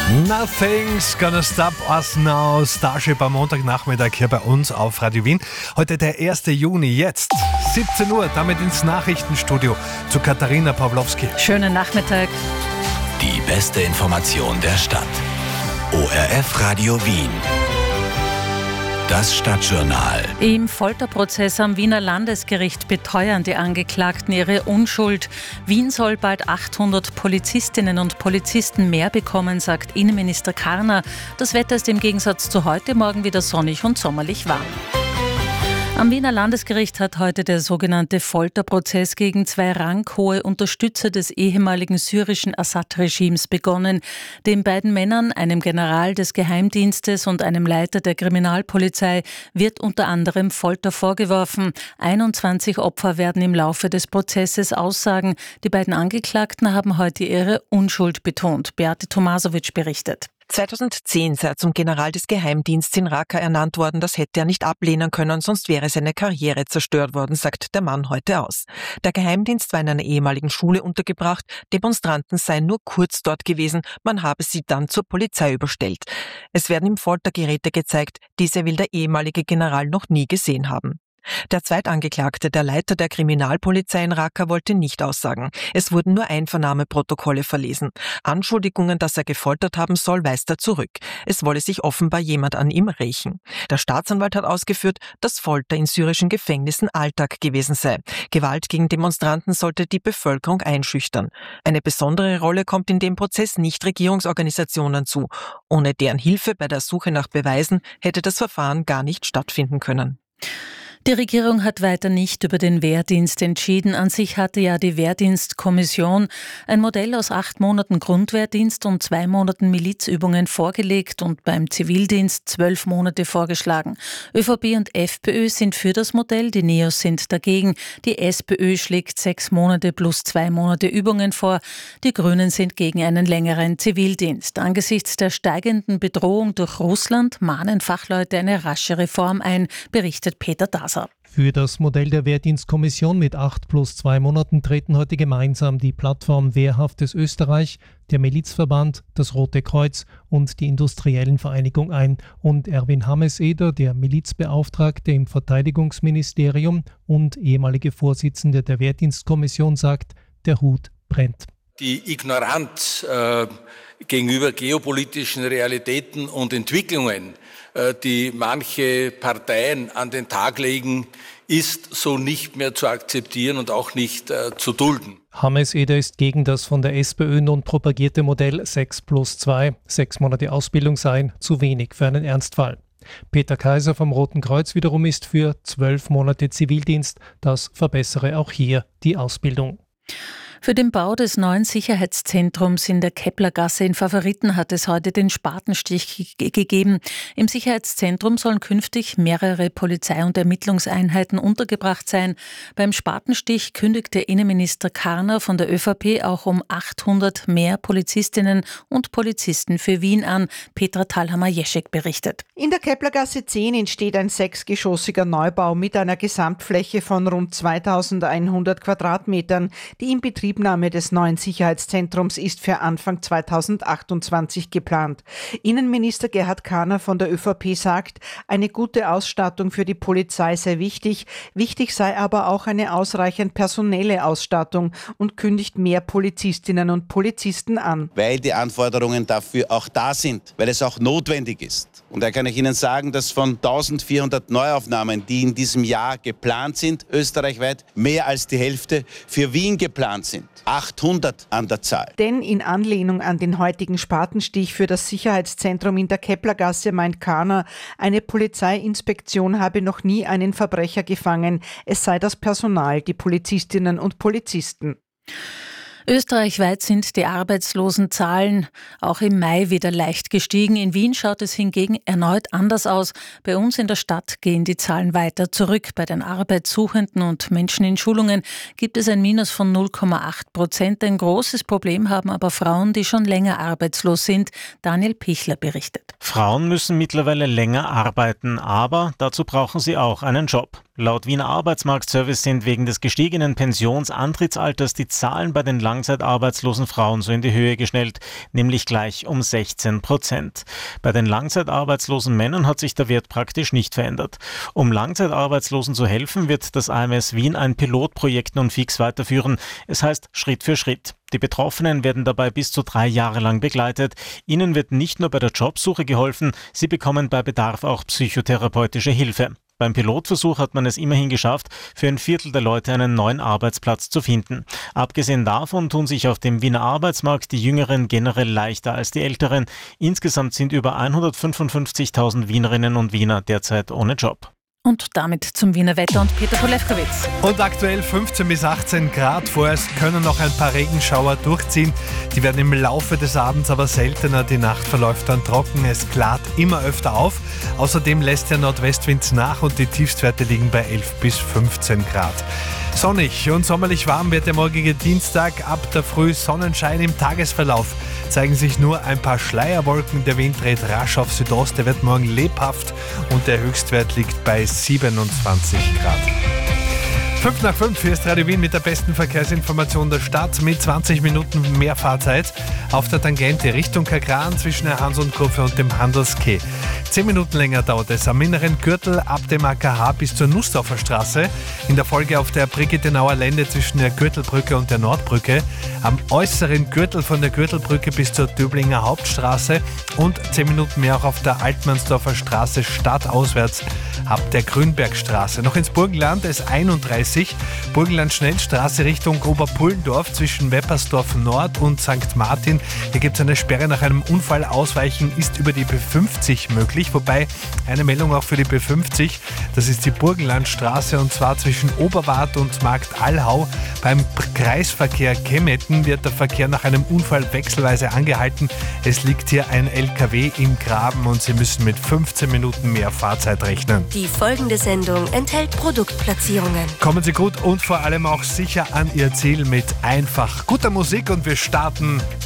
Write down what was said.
Nothing's gonna stop us now. Starship am Montagnachmittag hier bei uns auf Radio Wien. Heute der 1. Juni, jetzt 17 Uhr, damit ins Nachrichtenstudio zu Katharina Pawlowski. Schönen Nachmittag. Die beste Information der Stadt. ORF Radio Wien. Das Stadtjournal. Im Folterprozess am Wiener Landesgericht beteuern die Angeklagten ihre Unschuld. Wien soll bald 800 Polizistinnen und Polizisten mehr bekommen, sagt Innenminister Karner. Das Wetter ist im Gegensatz zu heute Morgen wieder sonnig und sommerlich warm. Am Wiener Landesgericht hat heute der sogenannte Folterprozess gegen 2 ranghohe Unterstützer des ehemaligen syrischen Assad-Regimes begonnen. Den beiden Männern, einem General des Geheimdienstes und einem Leiter der Kriminalpolizei, wird unter anderem Folter vorgeworfen. 21 Opfer werden im Laufe des Prozesses aussagen. Die beiden Angeklagten haben heute ihre Unschuld betont. Beate Tomasovic berichtet. 2010 sei er zum General des Geheimdienstes in Raqqa ernannt worden. Das hätte er nicht ablehnen können, sonst wäre seine Karriere zerstört worden, sagt der Mann heute aus. Der Geheimdienst war in einer ehemaligen Schule untergebracht. Demonstranten seien nur kurz dort gewesen. Man habe sie dann zur Polizei überstellt. Es werden ihm Foltergeräte gezeigt. Diese will der ehemalige General noch nie gesehen haben. Der Zweitangeklagte, der Leiter der Kriminalpolizei in Raqqa, wollte nicht aussagen. Es wurden nur Einvernahmeprotokolle verlesen. Anschuldigungen, dass er gefoltert haben soll, weist er zurück. Es wolle sich offenbar jemand an ihm rächen. Der Staatsanwalt hat ausgeführt, dass Folter in syrischen Gefängnissen Alltag gewesen sei. Gewalt gegen Demonstranten sollte die Bevölkerung einschüchtern. Eine besondere Rolle kommt in dem Prozess Nichtregierungsorganisationen zu. Ohne deren Hilfe bei der Suche nach Beweisen hätte das Verfahren gar nicht stattfinden können. Die Regierung hat weiter nicht über den Wehrdienst entschieden. An sich hatte ja die Wehrdienstkommission ein Modell aus 8 Monaten Grundwehrdienst und 2 Monaten Milizübungen vorgelegt und beim Zivildienst 12 Monate vorgeschlagen. ÖVP und FPÖ sind für das Modell, die Neos sind dagegen. Die SPÖ schlägt 6 Monate plus 2 Monate Übungen vor. Die Grünen sind gegen einen längeren Zivildienst. Angesichts der steigenden Bedrohung durch Russland mahnen Fachleute eine rasche Reform ein, berichtet Peter Daser. Für das Modell der Wehrdienstkommission mit 8 plus 2 Monaten treten heute gemeinsam die Plattform Wehrhaftes Österreich, der Milizverband, das Rote Kreuz und die Industriellen Vereinigung ein. Und Erwin Hammes-Eder, der Milizbeauftragte im Verteidigungsministerium und ehemalige Vorsitzende der Wehrdienstkommission, sagt, der Hut brennt. Die Ignoranz gegenüber geopolitischen Realitäten und Entwicklungen, die manche Parteien an den Tag legen, ist so nicht mehr zu akzeptieren und auch nicht zu dulden. Hammes-Eder ist gegen das von der SPÖ nun propagierte Modell 6 plus 2. 6 Monate Ausbildung seien zu wenig für einen Ernstfall. Peter Kaiser vom Roten Kreuz wiederum ist für 12 Monate Zivildienst. Das verbessere auch hier die Ausbildung. Für den Bau des neuen Sicherheitszentrums in der Keplergasse in Favoriten hat es heute den Spatenstich gegeben. Im Sicherheitszentrum sollen künftig mehrere Polizei- und Ermittlungseinheiten untergebracht sein. Beim Spatenstich kündigte Innenminister Karner von der ÖVP auch um 800 mehr Polizistinnen und Polizisten für Wien an. Petra Thalhammer-Jeschek berichtet. In der Keplergasse 10 entsteht ein 6-geschossiger Neubau mit einer Gesamtfläche von rund 2100 Quadratmetern, die im Betriebnahme des neuen Sicherheitszentrums ist für Anfang 2028 geplant. Innenminister Gerhard Karner von der ÖVP sagt, eine gute Ausstattung für die Polizei sei wichtig. Wichtig sei aber auch eine ausreichend personelle Ausstattung und kündigt mehr Polizistinnen und Polizisten an. Weil die Anforderungen dafür auch da sind, weil es auch notwendig ist. Und da kann ich Ihnen sagen, dass von 1400 Neuaufnahmen, die in diesem Jahr geplant sind, österreichweit, mehr als die Hälfte für Wien geplant sind. 800 an der Zahl. Denn in Anlehnung an den heutigen Spatenstich für das Sicherheitszentrum in der Keplergasse meint Karner, eine Polizeiinspektion habe noch nie einen Verbrecher gefangen. Es sei das Personal, die Polizistinnen und Polizisten. Österreichweit sind die Arbeitslosenzahlen auch im Mai wieder leicht gestiegen. In Wien schaut es hingegen erneut anders aus. Bei uns in der Stadt gehen die Zahlen weiter zurück. Bei den Arbeitssuchenden und Menschen in Schulungen gibt es ein Minus von 0,8%. Ein großes Problem haben aber Frauen, die schon länger arbeitslos sind. Daniel Pichler berichtet. Frauen müssen mittlerweile länger arbeiten, aber dazu brauchen sie auch einen Job. Laut Wiener Arbeitsmarktservice sind wegen des gestiegenen Pensionsantrittsalters die Zahlen bei den langzeitarbeitslosen Frauen so in die Höhe geschnellt, nämlich gleich um 16%. Bei den langzeitarbeitslosen Männern hat sich der Wert praktisch nicht verändert. Um Langzeitarbeitslosen zu helfen, wird das AMS Wien ein Pilotprojekt nun fix weiterführen. Es heißt Schritt für Schritt. Die Betroffenen werden dabei bis zu 3 Jahre lang begleitet. Ihnen wird nicht nur bei der Jobsuche geholfen, sie bekommen bei Bedarf auch psychotherapeutische Hilfe. Beim Pilotversuch hat man es immerhin geschafft, für ein Viertel der Leute einen neuen Arbeitsplatz zu finden. Abgesehen davon tun sich auf dem Wiener Arbeitsmarkt die Jüngeren generell leichter als die Älteren. Insgesamt sind über 155.000 Wienerinnen und Wiener derzeit ohne Job. Und damit zum Wiener Wetter und Peter Polewkowitz. Und aktuell 15 bis 18 Grad. Vorerst können noch ein paar Regenschauer durchziehen. Die werden im Laufe des Abends aber seltener. Die Nacht verläuft dann trocken. Es klart immer öfter auf. Außerdem lässt der Nordwestwind nach und die Tiefstwerte liegen bei 11 bis 15 Grad. Sonnig und sommerlich warm wird der morgige Dienstag. Ab der Früh Sonnenschein im Tagesverlauf. Zeigen sich nur ein paar Schleierwolken. Der Wind dreht rasch auf Südost. Der wird morgen lebhaft und der Höchstwert liegt bei 27 Grad. 5 nach 5, hier ist Radio Wien mit der besten Verkehrsinformation der Stadt mit 20 Minuten mehr Fahrzeit auf der Tangente Richtung Kagran zwischen der Hans-und-Kurve und dem Handelsquai. 10 Minuten länger dauert es am inneren Gürtel ab dem AKH bis zur Nussdorfer Straße, in der Folge auf der Brigittenauer Lände zwischen der Gürtelbrücke und der Nordbrücke, am äußeren Gürtel von der Gürtelbrücke bis zur Döblinger Hauptstraße und 10 Minuten mehr auch auf der Altmannsdorfer Straße stadtauswärts ab der Grünbergstraße. Noch ins Burgenland S31, Burgenland-Schnellstraße Richtung Oberpullendorf zwischen Weppersdorf Nord und St. Martin. Hier gibt es eine Sperre nach einem Unfall. Ausweichen ist über die B50 möglich, wobei eine Meldung auch für die B50, das ist die Burgenlandstraße und zwar zwischen Oberwart und Markt Allhau. Beim Kreisverkehr Kemetten wird der Verkehr nach einem Unfall wechselweise angehalten. Es liegt hier ein LKW im Graben und Sie müssen mit 15 Minuten mehr Fahrzeit rechnen. Die folgende Sendung enthält Produktplatzierungen. Kommen Sie gut und vor allem auch sicher an Ihr Ziel mit einfach guter Musik und wir starten